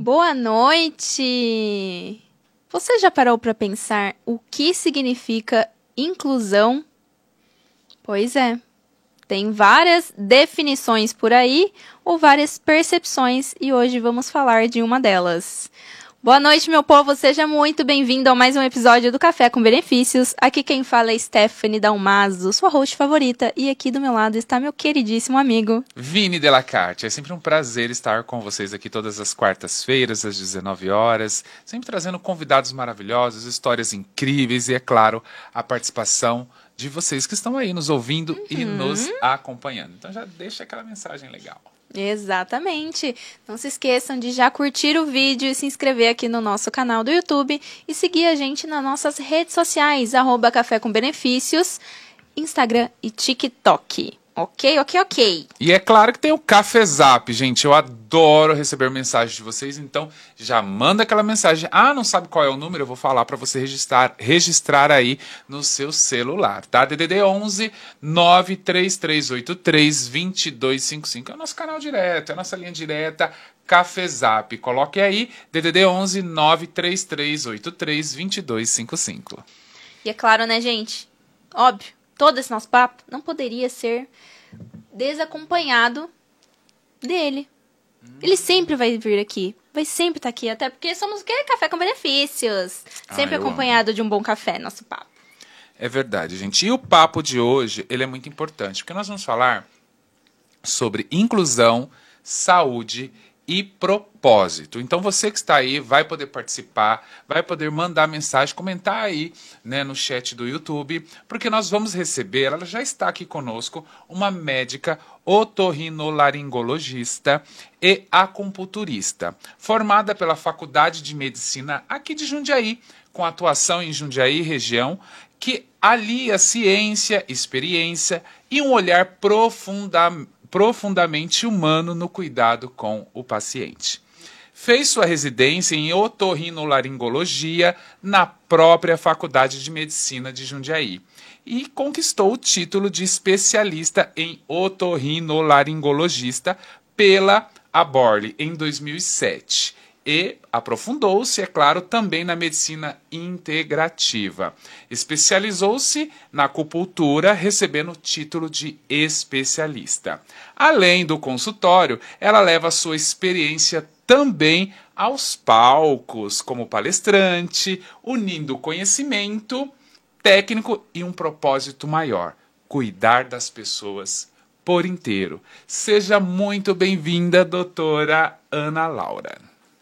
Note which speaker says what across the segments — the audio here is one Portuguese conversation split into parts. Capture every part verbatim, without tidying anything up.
Speaker 1: Boa noite! Você já parou para pensar o que significa inclusão? Pois é, tem várias definições por aí ou várias percepções e hoje vamos falar de uma delas. Boa noite, meu povo, seja muito bem-vindo a mais um episódio do Café com Benefícios. Aqui quem fala é Stephanie Dalmaso, sua host favorita, e aqui do meu lado está meu queridíssimo amigo
Speaker 2: Vini Delacarte. É sempre um prazer estar com vocês aqui todas as quartas-feiras, às dezenove horas, sempre trazendo convidados maravilhosos, histórias incríveis e, é claro, a participação de vocês que estão aí nos ouvindo uhum. e nos acompanhando. Então já deixa aquela mensagem legal.
Speaker 1: Exatamente. Não se esqueçam de já curtir o vídeo e se inscrever aqui no nosso canal do YouTube e seguir a gente nas nossas redes sociais, arroba Café com Benefícios, Instagram e TikTok. Ok, ok, ok.
Speaker 2: E é claro que tem o Cafezap, gente. Eu adoro receber mensagens de vocês, então já manda aquela mensagem. Ah, não sabe qual é o número? Eu vou falar para você registrar, registrar aí no seu celular, tá? D D D onze nove três três oito três dois dois cinco cinco. É o nosso canal direto, é a nossa linha direta, Cafezap. Coloque aí, D D D onze nove três três oito três dois dois cinco cinco.
Speaker 1: E é claro, né, gente? Óbvio. Todo esse nosso papo não poderia ser desacompanhado dele. Hum. Ele sempre vai vir aqui. Vai sempre estar aqui. Até porque somos o quê? Café com Benefícios. Sempre ah, acompanhado amo. de um bom café, nosso papo.
Speaker 2: É verdade, gente. E o papo de hoje, ele é muito importante. Porque nós vamos falar sobre inclusão, saúde e propósito. Então você que está aí vai poder participar, vai poder mandar mensagem, comentar aí, né, no chat do YouTube, porque nós vamos receber, ela já está aqui conosco, uma médica otorrinolaringologista e acupunturista, formada pela Faculdade de Medicina aqui de Jundiaí, com atuação em Jundiaí região, que alia ciência, experiência e um olhar profundamente profundamente humano no cuidado com o paciente. Fez sua residência em otorrinolaringologia na própria Faculdade de Medicina de Jundiaí e conquistou o título de especialista em otorrinolaringologista pela Aborle em dois mil e sete. E aprofundou-se, é claro, também na medicina integrativa. Especializou-se na acupuntura, recebendo o título de especialista. Além do consultório, ela leva a sua experiência também aos palcos, como palestrante, unindo conhecimento técnico e um propósito maior: cuidar das pessoas por inteiro. Seja muito bem-vinda, doutora Ana Laura.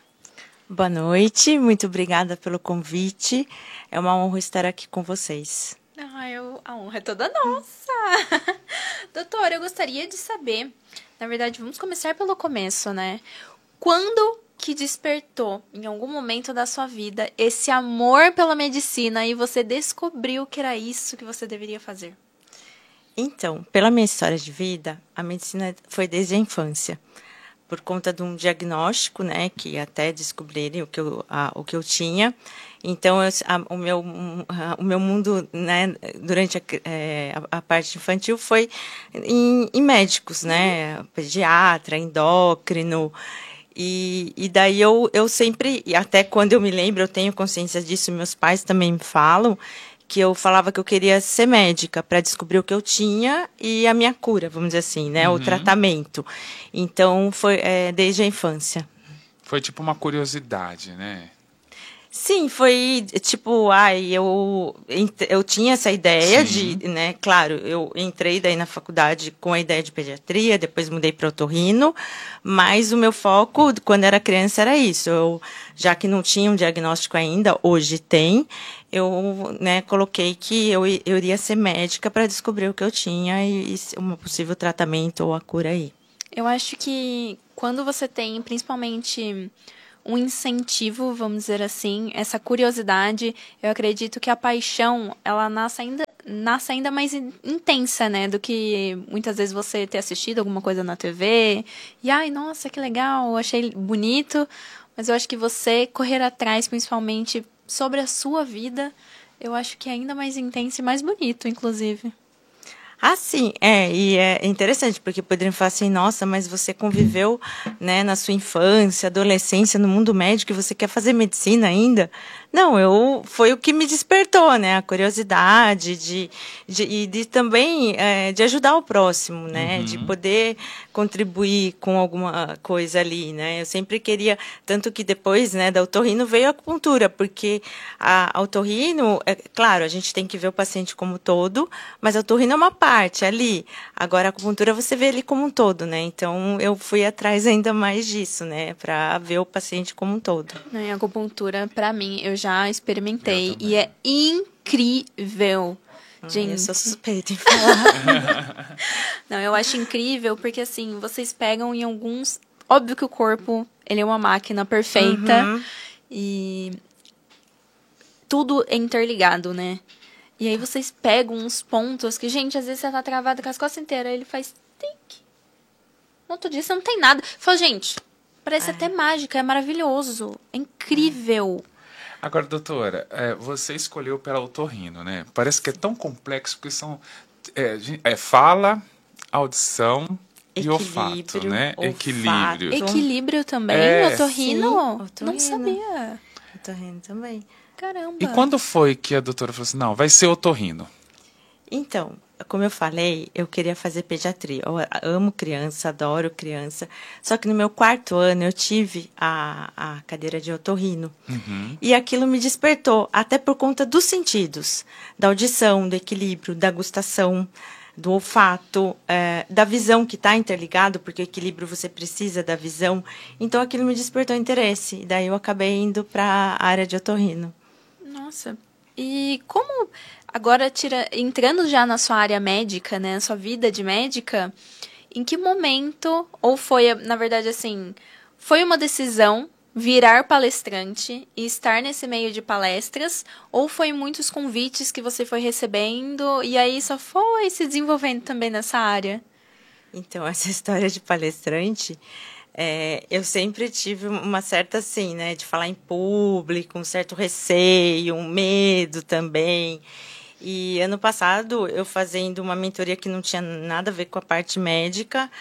Speaker 3: Boa noite, muito obrigada pelo convite. É uma honra estar aqui com vocês.
Speaker 1: Ah, eu, a honra é toda nossa. Doutora, eu gostaria de saber, na verdade, vamos começar pelo começo, né? Quando que despertou, em algum momento da sua vida, esse amor pela medicina e você descobriu que era isso que você deveria fazer?
Speaker 3: Então, pela minha história de vida, a medicina foi desde a infância. Por conta de um diagnóstico, né, que até descobrirem o que eu, a, o que eu tinha. Então, eu, a, o, meu, a, o meu mundo, né, durante a, é, a, a parte infantil foi em, em médicos, né, pediatra, endócrino. E, e daí eu, eu sempre, até quando eu me lembro, eu tenho consciência disso, meus pais também me falam, que eu falava que eu queria ser médica para descobrir o que eu tinha e a minha cura, vamos dizer assim, né? Uhum. O tratamento. Então, foi é, desde a infância.
Speaker 2: Foi tipo uma curiosidade, né?
Speaker 3: Sim, foi tipo, ai, eu, eu tinha essa ideia Sim. de, né, claro, eu entrei daí na faculdade com a ideia de pediatria, depois mudei para otorrino, mas o meu foco, quando era criança, era isso. Eu, já que não tinha um diagnóstico ainda, hoje tem, eu, né, coloquei que eu, eu iria ser médica para descobrir o que eu tinha e, e um possível tratamento ou a cura aí.
Speaker 1: Eu acho que quando você tem, principalmente, um incentivo, vamos dizer assim, essa curiosidade, eu acredito que a paixão, ela nasce ainda, nasce ainda mais intensa, né, do que muitas vezes você ter assistido alguma coisa na T V, e ai, nossa, que legal, achei bonito, mas eu acho que você correr atrás, principalmente sobre a sua vida, eu acho que é ainda mais intenso e mais bonito, inclusive.
Speaker 3: Ah, sim, é, e é interessante, porque poderiam falar assim, nossa, mas você conviveu, né, na sua infância, adolescência, no mundo médico, e você quer fazer medicina ainda? Não, eu, foi o que me despertou, né, a curiosidade de, de, e de também é, de ajudar o próximo, né,
Speaker 2: Uhum.
Speaker 3: de poder contribuir com alguma coisa ali, né, eu sempre queria, tanto que depois, né, da otorrino veio a acupuntura, porque a, a otorrino, é claro, a gente tem que ver o paciente como todo, mas a otorrino é uma parte ali, agora a acupuntura você vê ele como um todo, né, então eu fui atrás ainda mais disso, né, para ver o paciente como um todo.
Speaker 1: Não, e a acupuntura, pra mim, eu já experimentei
Speaker 2: Eu
Speaker 1: e é incrível.
Speaker 3: Ai,
Speaker 1: Gente,
Speaker 3: eu sou suspeita em falar.
Speaker 1: não, eu acho incrível porque assim, vocês pegam em alguns, óbvio que o corpo, ele é uma máquina perfeita
Speaker 3: Uhum.
Speaker 1: e tudo é interligado, né? E aí vocês pegam uns pontos que, gente, às vezes você tá travada com as costas inteiras, aí ele faz tic. No outro dia você não tem nada. Fala, gente, parece
Speaker 3: É.
Speaker 1: até mágica, é maravilhoso, é incrível.
Speaker 2: Agora, doutora, é, você escolheu pela otorrino, né? Parece que é tão complexo, porque são é, gen- é fala, audição e olfato,
Speaker 3: Equilíbrio,
Speaker 2: né?
Speaker 3: olfato.
Speaker 2: Equilíbrio.
Speaker 1: Equilíbrio também,
Speaker 2: É.
Speaker 1: otorrino?
Speaker 3: Sim,
Speaker 1: Não
Speaker 3: otorrino.
Speaker 1: sabia.
Speaker 3: Otorrino também.
Speaker 1: Caramba.
Speaker 2: E quando foi que a doutora falou assim, não, vai ser otorrino?
Speaker 3: Então, como eu falei, eu queria fazer pediatria. Eu amo criança, adoro criança. Só que no meu quarto ano eu tive a, a cadeira de otorrino.
Speaker 2: Uhum.
Speaker 3: E aquilo me despertou, até por conta dos sentidos, da audição, do equilíbrio, da gustação, do olfato, é, da visão que está interligado, porque o equilíbrio você precisa da visão. Então aquilo me despertou interesse. E daí eu acabei indo para a área de otorrino.
Speaker 1: Nossa. E como agora tira, entrando já na sua área médica, né, na sua vida de médica, em que momento ou foi, na verdade assim, foi uma decisão virar palestrante e estar nesse meio de palestras, ou foi muitos convites que você foi recebendo e aí só foi se desenvolvendo também nessa área?
Speaker 3: Então, essa história de palestrante, é, eu sempre tive uma certa, assim, né, de falar em público, um certo receio, um medo também. E ano passado, eu fazendo uma mentoria que não tinha nada a ver com a parte médica,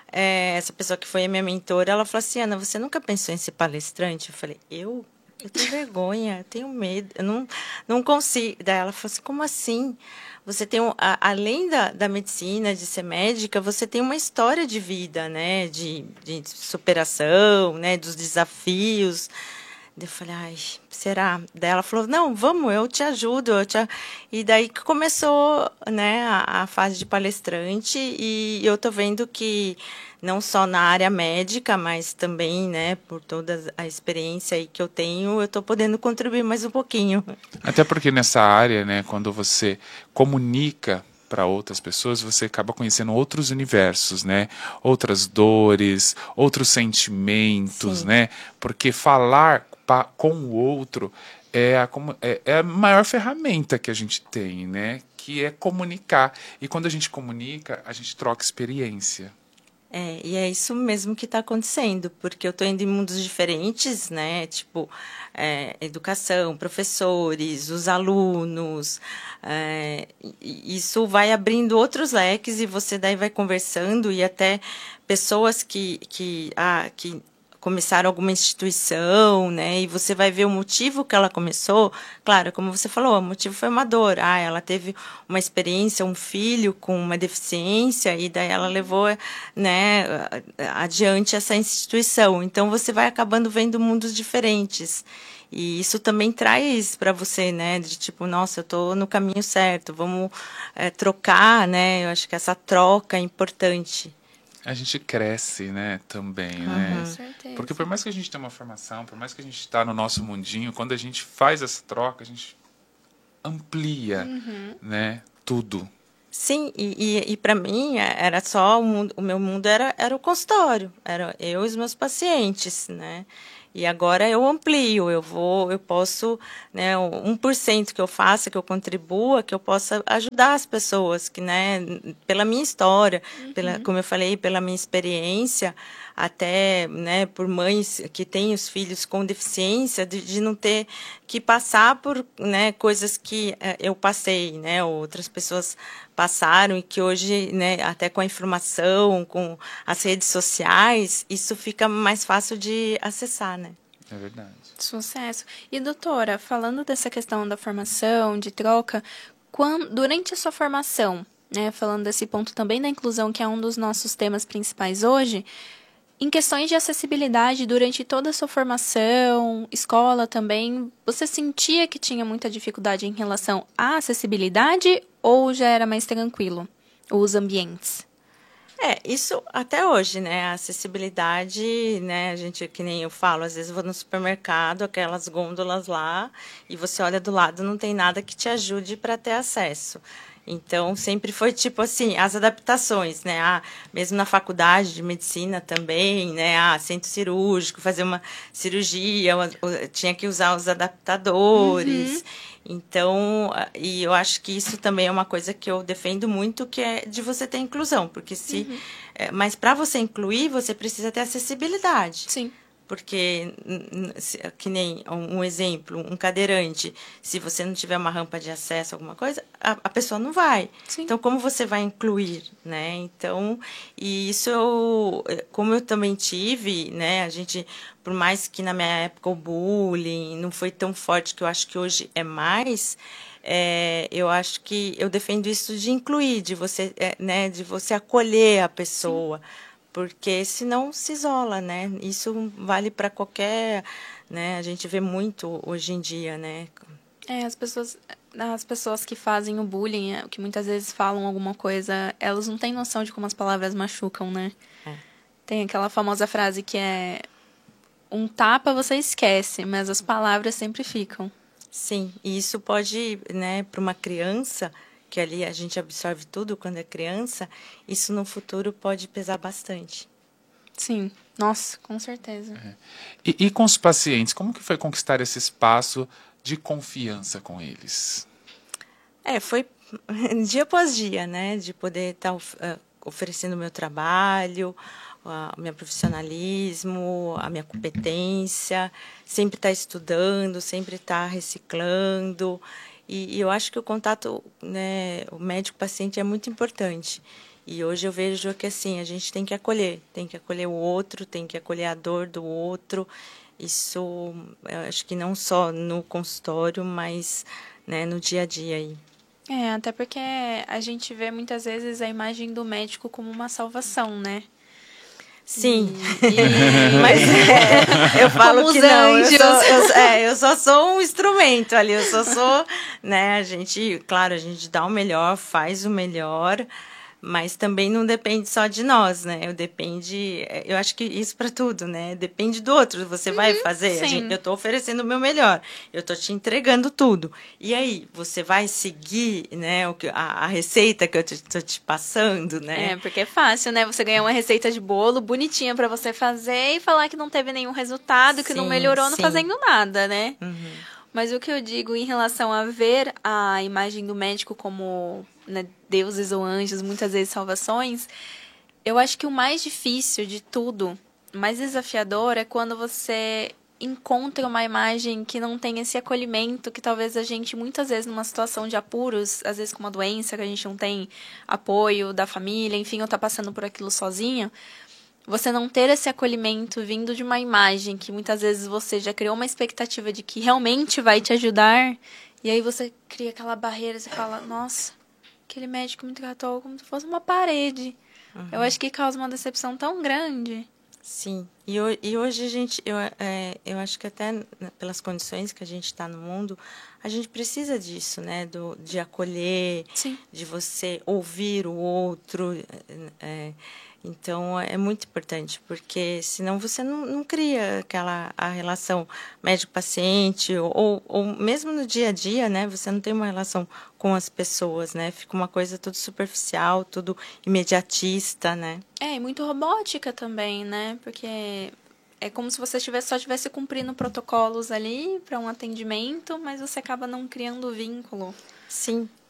Speaker 3: é, essa pessoa que foi a minha mentora, ela falou assim, Ana, você nunca pensou em ser palestrante? Eu falei, eu? Eu tenho vergonha, eu tenho medo, eu não, não consigo. Daí ela falou assim, como assim? Você tem, um, a, além da, da medicina, de ser médica, você tem uma história de vida, né? De, de superação, né? Dos desafios. Daí eu falei, ai, será? Daí ela falou, não, vamos, eu te ajudo. Eu te... E daí que começou, né, a, a fase de palestrante e eu tô vendo que não só na área médica, mas também, né, por toda a experiência aí que eu tenho, eu tô podendo contribuir mais um pouquinho.
Speaker 2: Até porque nessa área, né, quando você comunica para outras pessoas, você acaba conhecendo outros universos, né? Outras dores, outros sentimentos,
Speaker 3: Sim.
Speaker 2: né? Porque falar pa- com o outro é a, como- é- é a maior ferramenta que a gente tem, né? Que é comunicar. E quando a gente comunica, a gente troca experiência.
Speaker 3: É, e é isso mesmo que está acontecendo, porque eu estou indo em mundos diferentes, né? Tipo, é, educação, professores, os alunos. É, e isso vai abrindo outros leques e você daí vai conversando e até pessoas que, que, ah, que começaram alguma instituição, né? E você vai ver o motivo que ela começou. Claro, como você falou, o motivo foi uma dor. Ah, ela teve uma experiência, um filho com uma deficiência e daí ela levou, né, adiante essa instituição. Então você vai acabando vendo mundos diferentes. E isso também traz para você, né, de tipo, nossa, eu estou no caminho certo, vamos é, trocar, né? Eu acho que essa troca é importante.
Speaker 2: A gente cresce, né, também,
Speaker 3: Uhum.
Speaker 2: né?
Speaker 1: Com certeza.
Speaker 2: Porque por mais que a gente tenha uma formação, por mais que a gente está no nosso mundinho, quando a gente faz essa troca, a gente amplia, né, tudo.
Speaker 3: Sim, e, e, e para mim era só o, mundo, o meu mundo era, era o consultório, era eu e os meus pacientes, né? E agora eu amplio, eu vou, eu posso, né, um por cento que eu faça, que eu contribua, que eu possa ajudar as pessoas, que, né, pela minha história, pela, como eu falei, pela minha experiência, até, né, por mães que têm os filhos com deficiência, de, de não ter que passar por, né, coisas que eh, eu passei, né, outras pessoas passaram e que hoje, né, até com a informação, com as redes sociais, isso fica mais fácil de acessar, né?
Speaker 2: É verdade.
Speaker 1: Sucesso. E, doutora, falando dessa questão da formação, de troca, quando, durante a sua formação, né, falando desse ponto também da inclusão, que é um dos nossos temas principais hoje, em questões de acessibilidade, durante toda a sua formação, escola também, você sentia que tinha muita dificuldade em relação à acessibilidade ou já era mais tranquilo, os ambientes?
Speaker 3: É, isso até hoje, né? A acessibilidade, né? A gente, que nem eu falo, às vezes eu vou no supermercado, aquelas gôndolas lá, e você olha do lado, não tem nada que te ajude para ter acesso. Então, sempre foi tipo assim, as adaptações, né? Ah, mesmo na faculdade de medicina também, né? Ah, centro cirúrgico, fazer uma cirurgia, tinha que usar os adaptadores. Uhum. Então, e eu acho que isso também é uma coisa que eu defendo muito, que é de você ter inclusão, porque se, uhum. é, mas para você incluir, você precisa ter acessibilidade.
Speaker 1: Sim.
Speaker 3: Porque, que nem um exemplo, um cadeirante, se você não tiver uma rampa de acesso a alguma coisa, a, a pessoa não vai. Sim. Então, como você vai incluir, né? Então, e isso eu, como eu também tive, né? A gente, por mais que na minha época o bullying não foi tão forte, que eu acho que hoje é mais, é, eu acho que eu defendo isso de incluir, de você, é, né? De você acolher a pessoa. Sim. Porque senão se isola, né? Isso vale para qualquer, né? A gente vê muito hoje em dia, né?
Speaker 1: É, as pessoas, as pessoas que fazem o bullying, que muitas vezes falam alguma coisa, elas não têm noção de como as palavras machucam, né? É. Tem aquela famosa frase que é: um tapa você esquece, mas as palavras sempre ficam.
Speaker 3: Sim, e isso pode, né, para uma criança, que ali a gente absorve tudo quando é criança, isso no futuro pode pesar bastante.
Speaker 1: Sim, nossa, com certeza.
Speaker 2: É. E, e com os pacientes, como que foi conquistar esse espaço de confiança com eles?
Speaker 3: É, foi dia após dia, né, de poder estar uh, oferecendo o meu trabalho, o meu profissionalismo, a minha competência, sempre estar estudando, sempre estar reciclando. E, e eu acho que o contato, né, o médico-paciente é muito importante. E hoje eu vejo que assim, a gente tem que acolher, tem que acolher o outro, tem que acolher a dor do outro. Isso, eu acho que não só no consultório, mas, né, no dia a dia aí.
Speaker 1: É, até porque a gente vê muitas vezes a imagem do médico como uma salvação, né?
Speaker 3: Sim, e... mas é, eu falo como que não, eu, sou, eu, é, eu só sou um instrumento ali, eu só sou, né, a gente, claro, a gente dá o melhor, faz o melhor, mas também não depende só de nós, né, eu depende, eu acho que isso para tudo, né, depende do outro, você uhum, vai fazer, a gente, eu estou oferecendo o meu melhor, eu estou te entregando tudo, e aí, você vai seguir, né, o que, a, a receita que eu estou te, te passando, né?
Speaker 1: É, porque é fácil, né, você ganhar uma receita de bolo bonitinha para você fazer e falar que não teve nenhum resultado, que sim, não melhorou, sim. Não fazendo nada, né? Uhum. Mas o que eu digo em relação a ver a imagem do médico como, né, deuses ou anjos, muitas vezes salvações, eu acho que o mais difícil de tudo, o mais desafiador, é quando você encontra uma imagem que não tem esse acolhimento, que talvez a gente, muitas vezes, numa situação de apuros, às vezes com uma doença, que a gente não tem apoio da família, enfim, ou tá passando por aquilo sozinho, você não ter esse acolhimento vindo de uma imagem que muitas vezes você já criou uma expectativa de que realmente vai te ajudar, e aí você cria aquela barreira, você fala, nossa, aquele médico me tratou como se fosse uma parede. Uhum. Eu acho que causa uma decepção tão grande.
Speaker 3: Sim, e, e hoje a gente, eu, é, eu acho que até pelas condições que a gente está no mundo, a gente precisa disso, né, do, de acolher, sim, de você ouvir o outro, é, então é muito importante, porque senão você não, não cria aquela a relação médico-paciente, ou, ou mesmo no dia a dia, né, você não tem uma relação com as pessoas, né, fica uma coisa tudo superficial, tudo imediatista, né.
Speaker 1: É, e muito robótica também, né, porque é como se você tivesse, só estivesse cumprindo protocolos ali para um atendimento, mas você acaba não criando vínculo.
Speaker 3: Sim,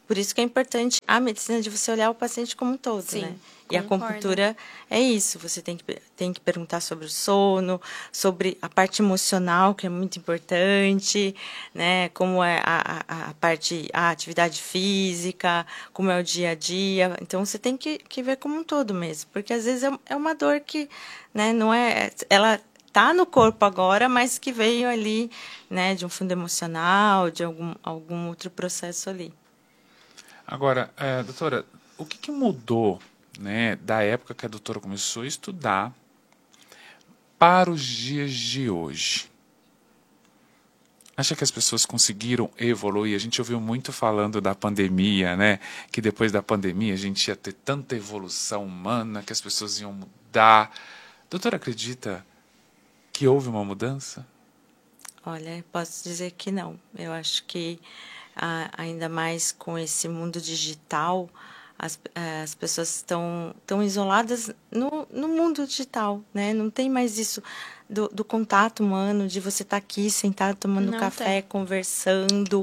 Speaker 3: Por isso que é importante a medicina de você olhar o paciente como um todo,
Speaker 1: Sim,
Speaker 3: né? E a
Speaker 1: concordo.
Speaker 3: acupuntura é isso, você tem que, tem que perguntar sobre o sono, sobre a parte emocional, que é muito importante, né? Como é a, a, a parte, a atividade física, como é o dia a dia. Então, você tem que, que ver como um todo mesmo, porque às vezes é, é uma dor que, né, não é... Ela tá no corpo agora, mas que veio ali, né, de um fundo emocional, de algum, algum outro processo ali.
Speaker 2: Agora, é, doutora, o que, que mudou, né, da época que a doutora começou a estudar para os dias de hoje? Acha que as pessoas conseguiram evoluir? A gente ouviu muito falando da pandemia, né? Que depois da pandemia a gente ia ter tanta evolução humana, que as pessoas iam mudar. Doutora, acredita que houve uma mudança?
Speaker 3: Olha, posso dizer que não. Eu acho que ah, ainda mais com esse mundo digital, as, eh, as pessoas estão tão isoladas no, no mundo digital, né? Não tem mais isso do, do contato humano, de você estar aqui sentado tomando
Speaker 1: Não
Speaker 3: café,
Speaker 1: tem.
Speaker 3: conversando.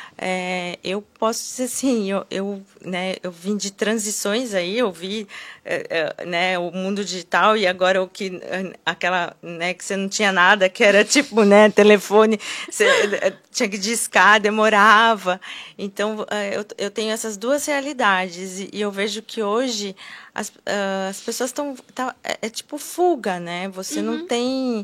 Speaker 3: É, eu posso dizer assim, eu, eu, né, eu vim de transições aí, eu vi é, é, né, o mundo digital e agora o que aquela, né, que você não tinha nada, que era tipo, né, telefone, você tinha que discar, demorava. Então, é, eu, eu tenho essas duas realidades e, e eu vejo que hoje as, uh, as pessoas estão, tá, é, é tipo fuga, né? Você não
Speaker 1: Uhum.
Speaker 3: tem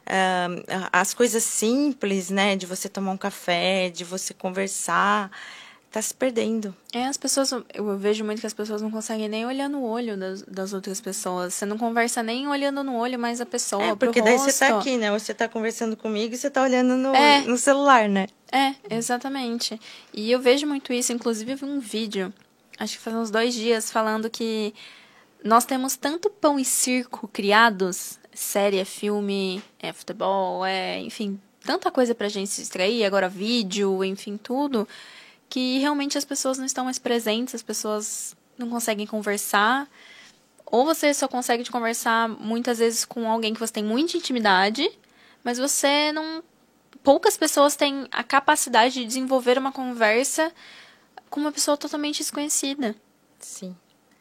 Speaker 3: uh, as coisas simples, né? De você tomar um café, de você conversar, tá se perdendo.
Speaker 1: É, as pessoas, eu vejo muito que as pessoas não conseguem nem olhar no olho das, das outras pessoas. Você não conversa nem olhando no olho mais a pessoa,
Speaker 3: É,
Speaker 1: pro
Speaker 3: porque daí você
Speaker 1: rosto.
Speaker 3: tá aqui, né? Você tá conversando comigo e você tá olhando no,
Speaker 1: É.
Speaker 3: no celular, né?
Speaker 1: É, exatamente. E eu vejo muito isso. Inclusive, eu vi um vídeo, acho que faz uns dois dias, falando que nós temos tanto pão e circo criados, série, é filme, é futebol, é, enfim, tanta coisa pra gente se distrair, agora vídeo, enfim, tudo, que realmente as pessoas não estão mais presentes, as pessoas não conseguem conversar. Ou você só consegue de conversar muitas vezes com alguém que você tem muita intimidade, mas você não. Poucas pessoas têm a capacidade de desenvolver uma conversa com uma pessoa totalmente desconhecida.
Speaker 3: Sim.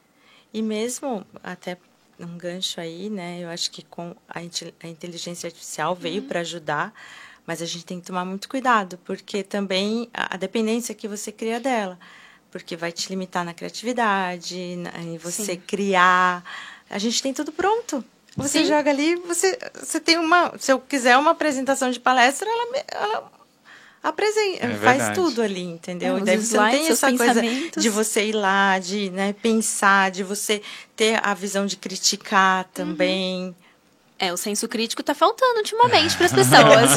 Speaker 3: E mesmo, até um gancho aí, né? Eu acho que com a, a inteligência artificial veio para ajudar, mas a gente tem que tomar muito cuidado, porque também a, a dependência que você cria dela, porque vai te limitar na criatividade, na, em você
Speaker 1: Sim.
Speaker 3: criar. A gente tem tudo pronto. Você
Speaker 1: Sim.
Speaker 3: joga ali, você, você tem uma. Se eu quiser uma apresentação de palestra, ela, ela apresenta,
Speaker 2: É
Speaker 3: faz
Speaker 2: verdade.
Speaker 3: tudo ali, entendeu?
Speaker 1: É,
Speaker 3: E
Speaker 1: os
Speaker 3: daí você não tem
Speaker 1: slides, seus
Speaker 3: essa coisa
Speaker 1: pensamentos.
Speaker 3: de você ir lá, de, né, pensar, de você ter a visão de criticar também.
Speaker 1: É, o senso crítico tá faltando ultimamente pras pessoas.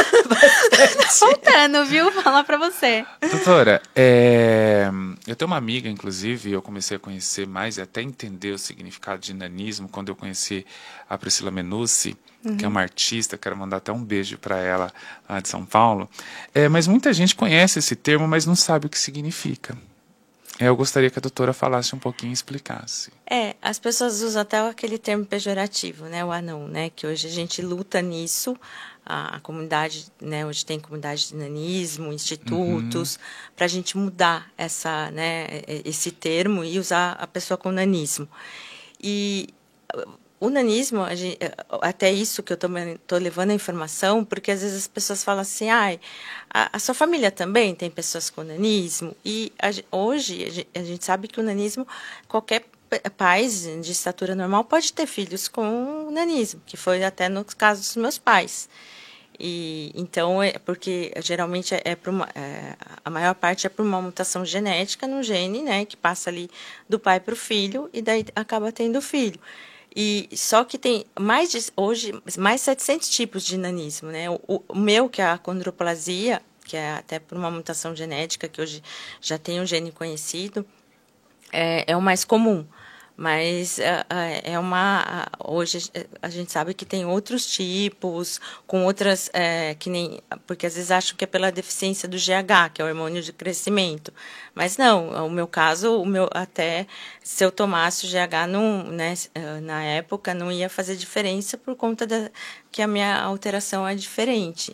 Speaker 1: Tá faltando, viu? Falar pra você.
Speaker 2: Doutora, é, eu tenho uma amiga, inclusive, eu comecei a conhecer mais e até entender o significado de nanismo quando eu conheci a Priscila Menucci, uhum. que é uma artista, quero mandar até um beijo para ela lá de São Paulo. É, mas muita gente conhece esse termo, mas não sabe o que significa. Eu gostaria que a doutora falasse um pouquinho e explicasse.
Speaker 3: É, as pessoas usam até aquele termo pejorativo, né, o anão, né, que hoje a gente luta nisso, a, a comunidade, né, hoje tem comunidade de nanismo, institutos, uhum. para a gente mudar essa, né, esse termo e usar a pessoa com nanismo. E o nanismo, a gente, até isso que eu estou levando a informação, porque às vezes as pessoas falam assim, ah, a, a sua família também tem pessoas com nanismo? E a, hoje a gente, a gente sabe que o nanismo, qualquer pais de estatura normal pode ter filhos com nanismo, que foi até no caso dos meus pais. E, então, é porque geralmente é por uma, é, a maior parte é por uma mutação genética no gene, né, que passa ali do pai para o filho e daí acaba tendo filho. E só que tem mais de, hoje mais setecentos tipos de nanismo, né? O, o meu, que é a acondroplasia, que é até por uma mutação genética, que hoje já tem um gene conhecido, é, é o mais comum. Mas é, é uma. Hoje a gente sabe que tem outros tipos, com outras. É, que nem, porque às vezes acham que é pela deficiência do G H, que é o hormônio de crescimento. Mas não, o meu caso, o meu, até se eu tomasse o G H, não, né, na época, não ia fazer diferença por conta da, que a minha alteração é diferente.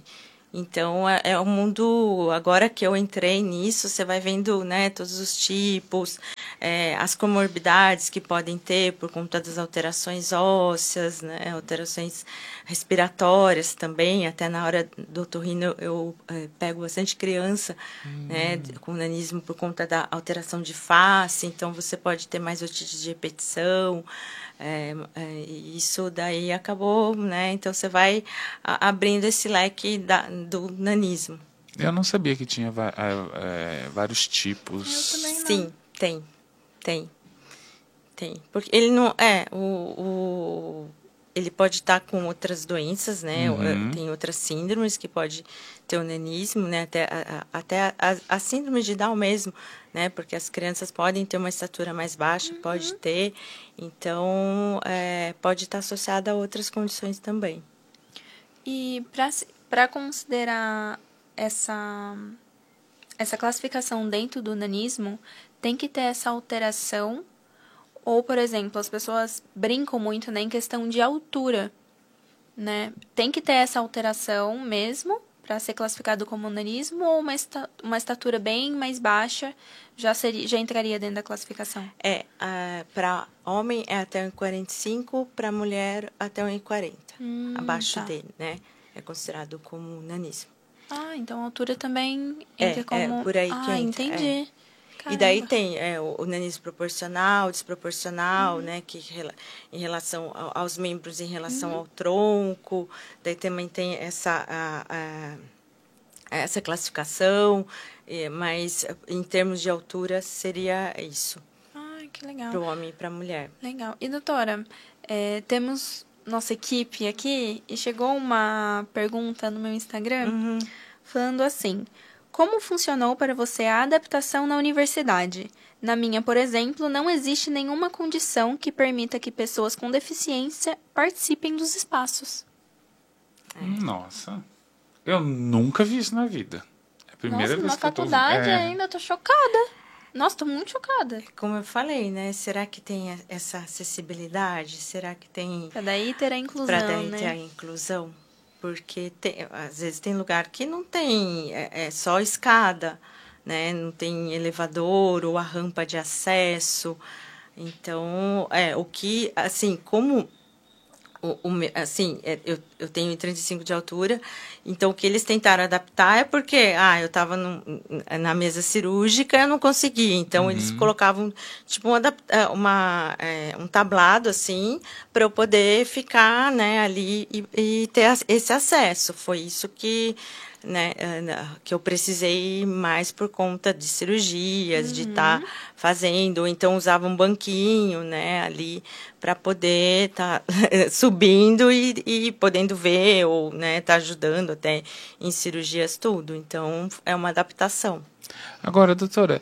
Speaker 3: Então, é, é um mundo, agora que eu entrei nisso, você vai vendo, né, todos os tipos, é, as comorbidades que podem ter por conta das alterações ósseas, né, alterações respiratórias também, até na hora do otorrino eu, eu é, pego bastante criança, hum. né, com nanismo por conta da alteração de face, então você pode ter mais otite de repetição. É, é, isso daí acabou, né? Então você vai a, abrindo esse leque da, do nanismo.
Speaker 2: Eu não sabia que tinha é, vários tipos.
Speaker 1: Eu também não.
Speaker 3: Sim, tem, tem, tem. Porque ele não é o, o ele pode estar com outras doenças, né? Uhum. Tem outras síndromes que pode ter o nanismo, né? Até a, até a, a síndrome de Down mesmo, né? Porque as crianças podem ter uma estatura mais baixa, uhum. pode ter. Então, é, pode estar associada a outras condições também.
Speaker 1: E para considerar essa, essa classificação dentro do nanismo, tem que ter essa alteração. Ou, por exemplo, as pessoas brincam muito, né, em questão de altura, né? Tem que ter essa alteração mesmo para ser classificado como nanismo, ou uma, esta, uma estatura bem mais baixa já, seria, já entraria dentro da classificação?
Speaker 3: É, uh, para homem é até um metro e quarenta e cinco, para mulher até um metro e quarenta. Hum, abaixo tá. dele, né? É considerado como nanismo.
Speaker 1: Ah, então a altura também entra
Speaker 3: é,
Speaker 1: como...
Speaker 3: É, por aí
Speaker 1: ah,
Speaker 3: que entra.
Speaker 1: entendi.
Speaker 3: É. Caramba. E daí tem é, o, o nanismo proporcional, desproporcional, uhum. né, que em relação aos membros, em relação uhum. ao tronco. Daí também tem essa, a, a, essa classificação, mas em termos de altura seria isso.
Speaker 1: Ah, que legal.
Speaker 3: Para o homem e para a mulher.
Speaker 1: Legal. E, doutora, é, temos nossa equipe aqui e chegou uma pergunta no meu Instagram uhum. falando assim... Como funcionou para você a adaptação na universidade? Na minha, por exemplo, não existe nenhuma condição que permita que pessoas com deficiência participem dos espaços.
Speaker 2: É. Nossa, eu nunca vi isso na vida. É a primeira
Speaker 1: Nossa,
Speaker 2: vez
Speaker 1: na
Speaker 2: que
Speaker 1: faculdade
Speaker 2: eu tô... é...
Speaker 1: ainda tô chocada. Nossa, tô muito chocada.
Speaker 3: Como eu falei, né? Será que tem essa acessibilidade? Será que tem...
Speaker 1: Para daí ter a inclusão,
Speaker 3: Para daí
Speaker 1: né?
Speaker 3: ter a inclusão. Porque tem, às vezes tem lugar que não tem, é, é só escada, né? Não tem elevador ou a rampa de acesso. Então, é, o que, assim, como, o, o, assim, é, eu, eu tenho trinta e cinco de altura, então o que eles tentaram adaptar é porque, ah, eu estava na mesa cirúrgica, eu não conseguia, então uhum. eles colocavam, tipo, uma, uma, é, um tablado, assim, para eu poder ficar, né, ali e, e ter esse acesso. Foi isso que, né, que eu precisei mais por conta de cirurgias, uhum. de estar tá fazendo, ou então usava um banquinho, né, ali para poder estar tá subindo e, e podendo ver, ou, né, tá ajudando até em cirurgias, tudo. Então, é uma adaptação.
Speaker 2: Agora, doutora,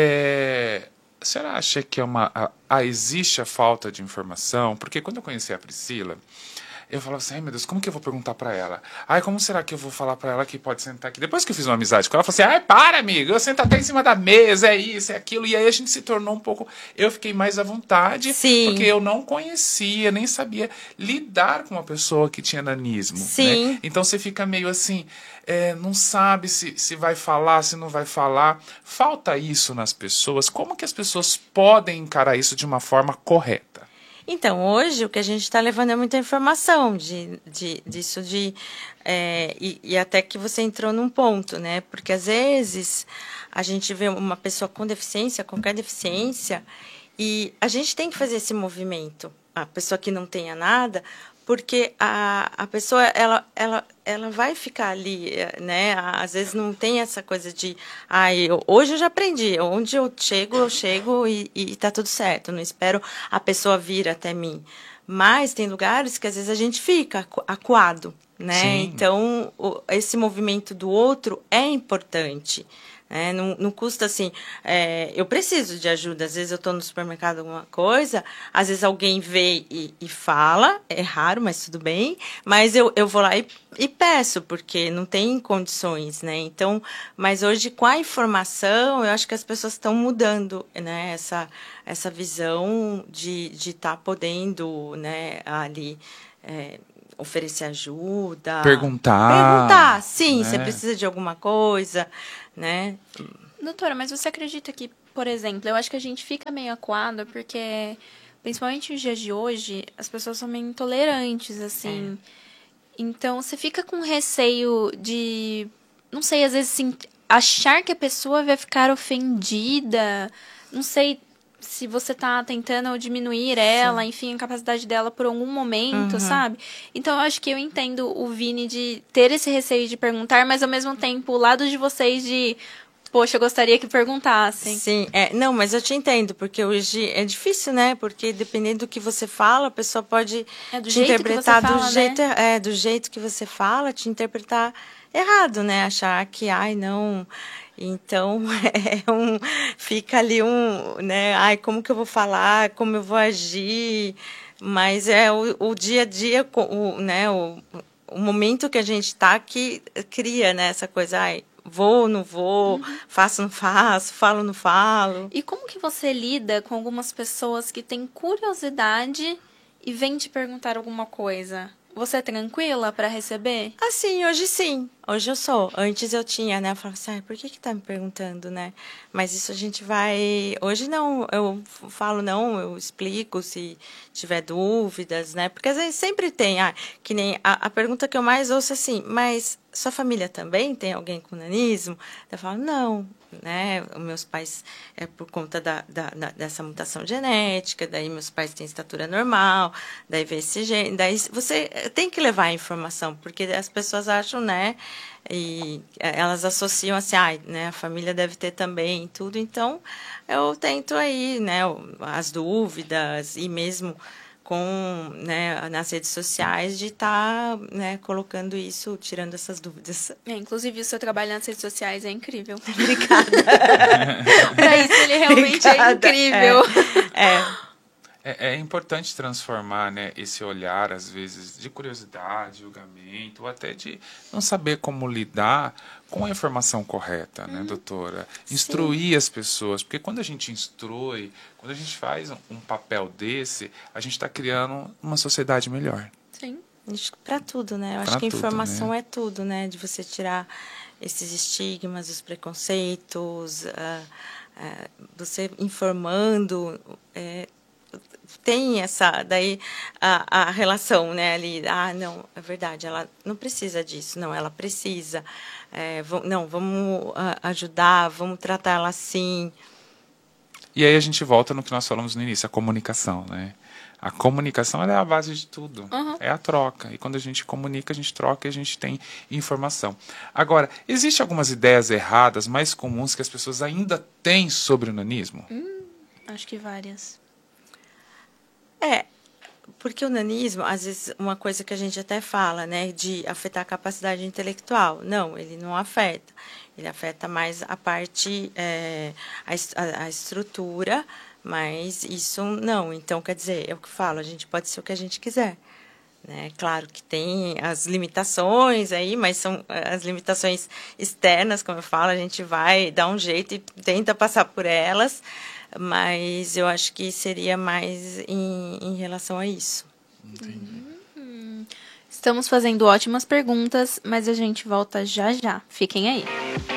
Speaker 2: é... a senhora acha que é uma, a, a, existe a falta de informação? Porque quando eu conheci a Priscila, eu falava assim, ai meu Deus, como que eu vou perguntar pra ela? Ai, como será que eu vou falar pra ela que pode sentar aqui? Depois que eu fiz uma amizade com ela, eu falei assim, ai, para, amiga, eu sento até em cima da mesa, é isso, é aquilo. E aí a gente se tornou um pouco... Eu fiquei mais à vontade,
Speaker 3: Sim.
Speaker 2: porque eu não conhecia, nem sabia lidar com uma pessoa que tinha nanismo.
Speaker 3: Sim.
Speaker 2: Né? Então você fica meio assim, é, não sabe se, se vai falar, se não vai falar. Falta isso nas pessoas. Como que as pessoas podem encarar isso de uma forma correta?
Speaker 3: Então, hoje o que a gente está levando é muita informação de, de, disso de... É, e, e até que você entrou num ponto, né? Porque às vezes a gente vê uma pessoa com deficiência, qualquer deficiência, e a gente tem que fazer esse movimento. A pessoa que não tenha nada, porque a, a pessoa, ela, ela, ela vai ficar ali, né? Às vezes não tem essa coisa de, ah, eu, hoje eu já aprendi, onde eu chego, eu chego e, e tá tudo certo, não espero a pessoa vir até mim. Mas tem lugares que às vezes a gente fica acuado, né? Sim. Então, o, esse movimento do outro é importante. É, não, não custa assim, é, eu preciso de ajuda, às vezes eu estou no supermercado alguma coisa, às vezes alguém vê e, e fala, é raro, mas tudo bem, mas eu, eu vou lá e, e peço, porque não tem condições, né, então, mas hoje com a informação, eu acho que as pessoas estão mudando, né, essa, essa visão de estar tá podendo, né, ali, é, oferecer ajuda.
Speaker 2: Perguntar.
Speaker 3: Perguntar, sim,
Speaker 2: né?
Speaker 3: você precisa de alguma coisa, né?
Speaker 1: Doutora, mas você acredita que, por exemplo, eu acho que a gente fica meio acuado porque, principalmente nos dias de hoje, as pessoas são meio intolerantes, assim. É. Então, você fica com receio de, não sei, às vezes, assim, achar que a pessoa vai ficar ofendida, não sei se você tá tentando diminuir ela, Sim. enfim, a capacidade dela por algum momento, uhum. sabe? Então, eu acho que eu entendo o Vini de ter esse receio de perguntar, mas, ao mesmo tempo, o lado de vocês de... Poxa, eu gostaria que perguntassem.
Speaker 3: Sim, é, não, mas eu te entendo, porque hoje é difícil, né? Porque dependendo do que você fala, a pessoa pode
Speaker 1: é do
Speaker 3: te
Speaker 1: jeito
Speaker 3: interpretar
Speaker 1: que você
Speaker 3: do
Speaker 1: fala,
Speaker 3: jeito,
Speaker 1: né?
Speaker 3: é, do jeito que você fala, te interpretar errado, né? Achar que, ai, não. Então, é um, fica ali um, né? Ai, como que eu vou falar? Como eu vou agir? Mas é o, o dia a dia, o, né? O, o momento que a gente está que cria, né? Essa coisa, ai. Vou, não vou, uhum. faço, não faço, falo, não falo.
Speaker 1: E como que você lida com algumas pessoas que têm curiosidade e vêm te perguntar alguma coisa? Você é tranquila para receber?
Speaker 3: Assim, hoje sim. Hoje eu sou. Antes eu tinha, né? Eu falava assim, ah, por que que tá me perguntando, né? Mas isso a gente vai... Hoje não, eu falo não, eu explico se tiver dúvidas, né? Porque às vezes sempre tem, ah, que nem a, a pergunta que eu mais ouço assim, mas sua família também tem alguém com nanismo? Eu falo, não, né? Os meus pais, é por conta da, da, da, dessa mutação genética, daí meus pais têm estatura normal, daí vê esse gene, daí você tem que levar a informação, porque as pessoas acham, né? E elas associam assim, ah, né, a família deve ter também tudo, então eu tento aí, né, as dúvidas e mesmo com, né, nas redes sociais de estar, tá, né, colocando isso, tirando essas dúvidas.
Speaker 1: É, inclusive o seu trabalho nas redes sociais é incrível.
Speaker 3: Obrigada.
Speaker 1: Para isso ele realmente Obrigada. é incrível.
Speaker 3: É. é.
Speaker 2: É, é importante transformar, né, esse olhar, às vezes, de curiosidade, julgamento, ou até de não saber como lidar com a informação correta, né, uhum. doutora? Instruir Sim. as pessoas, porque quando a gente instrui, quando a gente faz um papel desse, a gente está criando uma sociedade melhor.
Speaker 1: Sim.
Speaker 3: Para tudo, né? Eu pra acho que a informação né? é tudo, né? De você tirar esses estigmas, os preconceitos, uh, uh, você informando... Uh, tem essa, daí, a, a relação, né, ali, ah, não, é verdade, ela não precisa disso, não, ela precisa, é, v- não, vamos ajudar, vamos tratar ela assim.
Speaker 2: E aí a gente volta no que nós falamos no início, a comunicação, né? A comunicação ela é a base de tudo, uhum. é a troca, e quando a gente comunica, a gente troca e a gente tem informação. Agora, existem algumas ideias erradas, mais comuns, que as pessoas ainda têm sobre o nanismo?
Speaker 1: Hum, acho que várias.
Speaker 3: É, porque o nanismo, às vezes, uma coisa que a gente até fala, né, de afetar a capacidade intelectual. Não, ele não afeta. Ele afeta mais a parte, é, a, a estrutura, mas isso não. Então, quer dizer, é o que eu falo, a gente pode ser o que a gente quiser. Né? Claro que tem as limitações aí, mas são as limitações externas, como eu falo, a gente vai dar um jeito e tenta passar por elas, mas eu acho que seria mais em, em relação a isso.
Speaker 2: Entendi.
Speaker 1: Hum, estamos fazendo ótimas perguntas, mas a gente volta já já. Fiquem aí.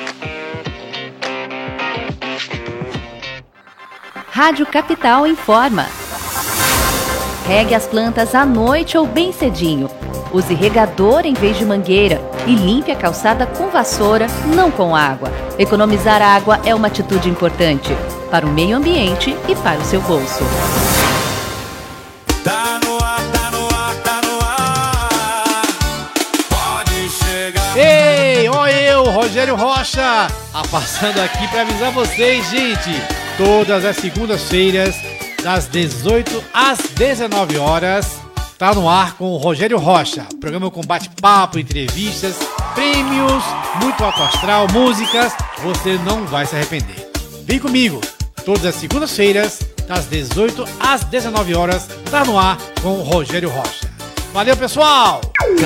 Speaker 4: Rádio Capital informa. Regue as plantas à noite ou bem cedinho. Use regador em vez de mangueira e limpe a calçada com vassoura, não com água. Economizar água é uma atitude importante para o meio ambiente e para o seu bolso.
Speaker 5: Tá no ar, tá no ar, tá no ar. Pode chegar.
Speaker 6: Ei, ó eu, Rogério Rocha, ah, passando aqui para avisar vocês, gente. Todas as segundas-feiras, das dezoito às dezenove horas, tá no ar com o Rogério Rocha. Programa com bate-papo, entrevistas, prêmios, muito alto astral, músicas. Você não vai se arrepender. Vem comigo. Todas as segundas-feiras, das dezoito às dezenove horas, tá no ar com o Rogério Rocha. Valeu, pessoal!